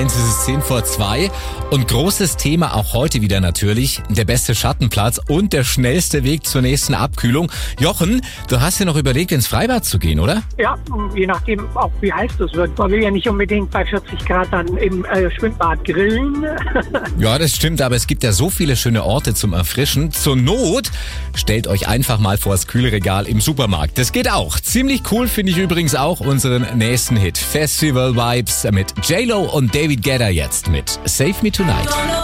Es ist 10:10 und großes Thema auch heute wieder natürlich, der beste Schattenplatz und der schnellste Weg zur nächsten Abkühlung. Jochen, du hast dir noch überlegt, ins Freibad zu gehen, oder? Ja, je nachdem auch wie heiß das wird. Man will ja nicht unbedingt bei 40 Grad dann im Schwimmbad grillen. Ja, das stimmt, aber es gibt ja so viele schöne Orte zum Erfrischen. Zur Not stellt euch einfach mal vors Kühlregal im Supermarkt. Das geht auch. Ziemlich cool finde ich übrigens auch unseren nächsten Hit. Festival Vibes mit J-Lo und David Guetta jetzt mit Save Me Tonight.